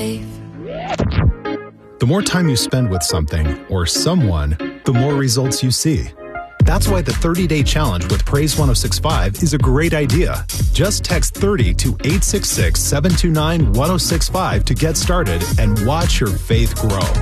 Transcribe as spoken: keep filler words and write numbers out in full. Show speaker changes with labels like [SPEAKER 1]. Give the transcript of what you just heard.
[SPEAKER 1] The more time you spend with something or someone, the more results you see. That's why the thirty-day challenge with Praise one oh six point five is a great idea. Just text thirty to eight six six, seven two nine, one oh six five to get started and watch your faith grow.